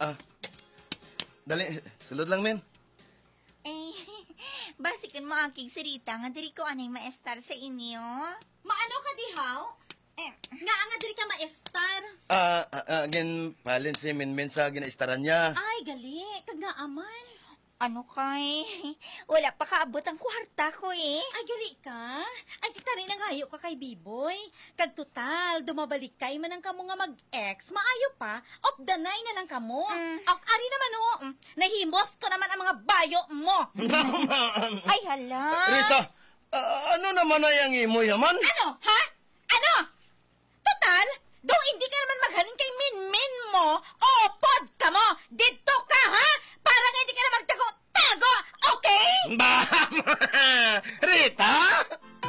Ah, dali, sulod lang, men. Eh, basikan mo aking sirita nga diri ko anay maestar sa inyo. Maano ka dihaw? Nga diri ka maestar. Again, palin si men sa ginaistaran niya. Ay, gali. Kag naaman. Ano kay? Wala pa kaabot ang kwarta ko eh. Ay, gali ka. Ay, kita rin nangayo ka kay Biboy. Kag total, dumabalik kay man ang kamo nga mag-ex. Maayo pa. Op the nine na lang kamo. Ari naman o. Nahimos ko naman ang mga bayo mo. Ay, hala. Rita, ano naman na yung imo yaman? Ano? Ha? Ano? Total, dong hindi ka naman maghalin kay Min-Min mo. O, pod ka mo. Dito ka, ha? Para nga hindi ka na magtago-tago, okay? Bah! Rita?